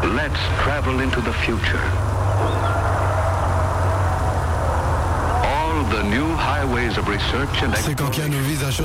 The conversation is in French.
Let's travel into the future. All the new highways of research and C'est quand Keanu Reeves a